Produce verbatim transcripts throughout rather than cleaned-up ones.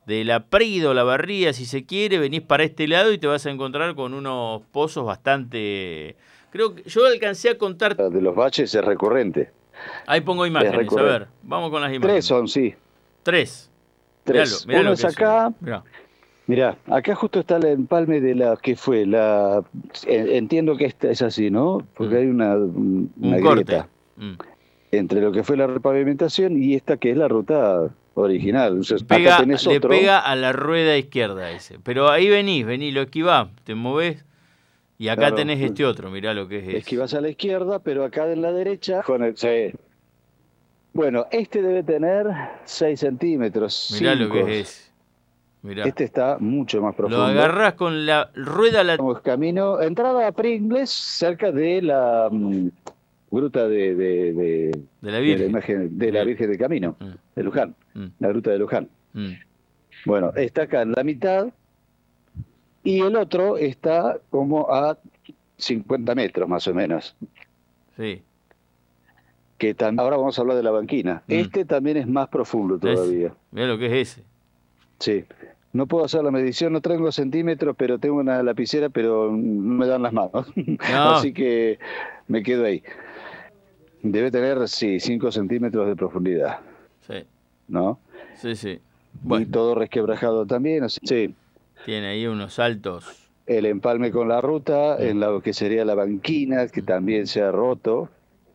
de La Prida o La Barría, si se quiere, venís para este lado y te vas a encontrar con unos pozos bastante... Creo que yo alcancé a contar... De los baches es recurrente. Ahí pongo imágenes, a ver, vamos con las imágenes. Tres son, sí. Tres. Tres. Miralo, miralo Uno es acá. Mirá. Mirá, acá justo está el empalme de la que fue la... Entiendo que esta es así, ¿no? Porque mm. hay una, una Un grieta mm. entre lo que fue la repavimentación y esta que es la ruta original. O sea, pega, acá tenés le otro. pega a la rueda izquierda ese. Pero ahí venís, venís, lo esquivás, te movés y acá claro. tenés este otro, mirá lo que es. Esquivás a la izquierda, pero acá en la derecha... Con el, sí. Bueno, este debe tener seis centímetros. Mirá cinco. lo que es ese. Mirá. Este está mucho más profundo. Lo agarrás con la rueda... La... Camino, entrada a Pringles, cerca de la um, gruta de, de, de, de la Virgen de la, imagen, de la Virgen del Camino, mm. de Luján, mm. la gruta de Luján. Mm. Bueno, está acá en la mitad y el otro está como a cincuenta metros más o menos. Sí. Que tam... Ahora vamos a hablar de la banquina. Mm. Este también es más profundo todavía. Mira lo que es ese. Sí. No puedo hacer la medición, no tengo centímetros, pero tengo una lapicera, pero no me dan las manos. No. Así que me quedo ahí. Debe tener, sí, cinco centímetros de profundidad. Sí. ¿No? Sí, sí. Bueno. Y todo resquebrajado también. O sea, sí. Tiene ahí unos saltos. El empalme con la ruta, mm. en lo que sería la banquina, que también se ha roto.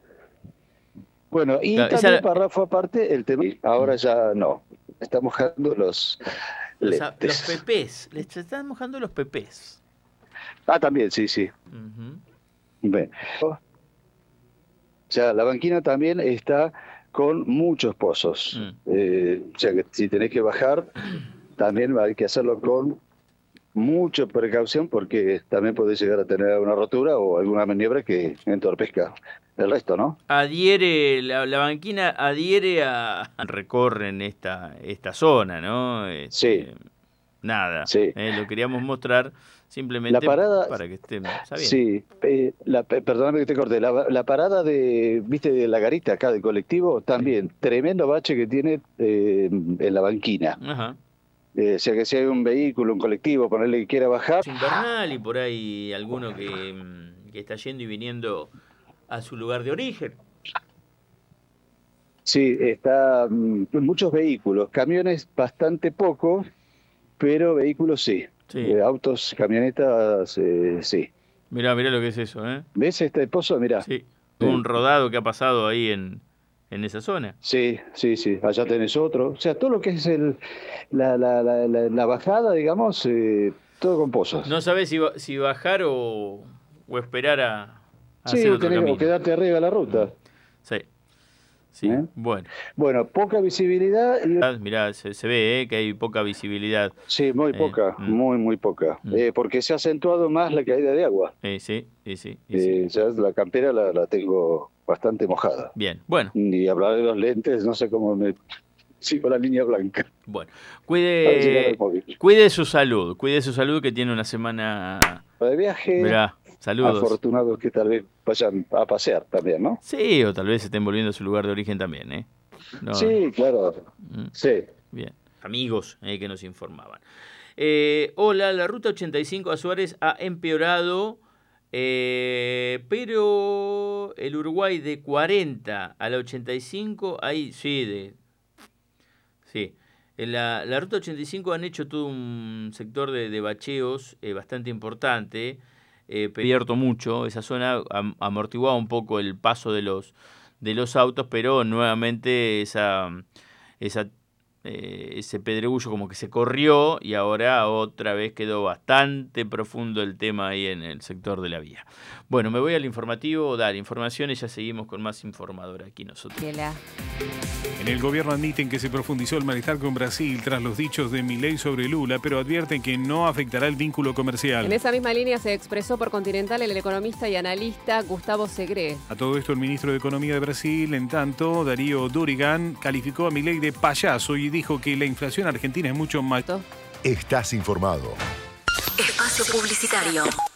Bueno, y claro, también, esa... párrafo aparte, el tema... Ahora ya no. Está mojando los... Los, los pepés, les están mojando los pepés. Ah, también, sí, sí. Uh-huh. Bien. O sea, la banquina también está con muchos pozos. Mm. Eh, o sea, que si tenés que bajar, también hay que hacerlo con mucha precaución porque también podés llegar a tener una rotura o alguna maniobra que entorpezca el resto, ¿no? Adhiere, la, la banquina adhiere a... Recorren esta, esta zona, ¿no? Este, sí. Nada, sí. Eh, lo queríamos mostrar simplemente la parada, para que estén sabiendo. Sí, eh, la, perdóname que te corte, la, la parada de, viste, de la garita acá del colectivo, también, sí. Tremendo bache que tiene eh, en la banquina. Ajá. Eh, o sea que si hay un vehículo, un colectivo, ponerle que quiera bajar... Es invernal y por ahí alguno que, que está yendo y viniendo a su lugar de origen. Sí, está mm, muchos vehículos, camiones bastante pocos, pero vehículos sí. sí. Eh, autos, camionetas, eh, sí. Mirá, mirá lo que es eso, ¿eh? ¿Ves este pozo? Mirá. Sí, un rodado que ha pasado ahí en, en esa zona. Sí, sí, sí. Allá tenés otro. O sea, todo lo que es el la, la, la, la, la bajada, digamos, eh, todo con pozos. No sabés si, si bajar o, o esperar a, a sí, hacer otro tenés, camino. O quedarte arriba de la ruta. Sí. Sí, ¿Eh? bueno. Bueno, poca visibilidad. Y... Mirá, se, se ve eh, que hay poca visibilidad. Sí, muy poca, eh, muy, muy poca. Mm. Eh, porque se ha acentuado más la caída de agua. Eh, sí, sí, sí. Eh, sí. Ya la campera la, la tengo bastante mojada. Bien, bueno. Y hablar de los lentes, no sé cómo me sigo la línea blanca. Bueno, cuide, cuide su salud, cuide su salud que tiene una semana... De viaje. Mirá. Saludos. Afortunados que tal vez vayan a pasear también, ¿no? Sí, o tal vez estén volviendo a su lugar de origen también, ¿eh? No. Sí, claro. Mm. Sí. Bien. Amigos eh, que nos informaban. Eh, hola, la ruta ochenta y cinco a Suárez ha empeorado, eh, pero el Uruguay de cuarenta a la ochenta y cinco, ahí sí, de... Sí. En la, la ruta ochenta y cinco han hecho todo un sector de, de bacheos eh, bastante importante. Eh, abierto mucho, esa zona am, amortiguaba un poco el paso de los de los autos, pero nuevamente esa, esa eh, ese pedregullo como que se corrió y ahora otra vez quedó bastante profundo el tema ahí en el sector de la vía. Bueno, me voy al informativo, dar información y ya seguimos con más informador aquí nosotros. En el gobierno admiten que se profundizó el malestar con Brasil tras los dichos de Milei sobre Lula, pero advierten que no afectará el vínculo comercial. En esa misma línea se expresó por Continental el economista y analista Gustavo Segre. A todo esto, el ministro de Economía de Brasil, en tanto, Darío Durigan, calificó a Milei de payaso y dijo que la inflación argentina es mucho más... Estás informado. Espacio publicitario.